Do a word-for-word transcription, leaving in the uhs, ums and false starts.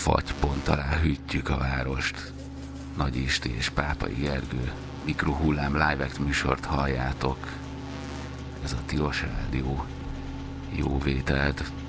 fagypont alá hűtjük a várost. Nagy Isti és Pápai Gergő mikrohullám live-act műsort halljátok. Ez a Tilos Rádió. Jó vételt!